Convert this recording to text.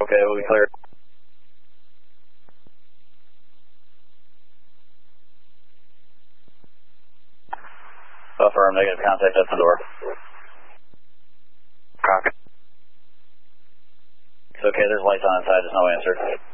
Okay, we'll be clear. Affirm, negative contact at the door. Copy. It's okay, there's lights on inside, there's no answer.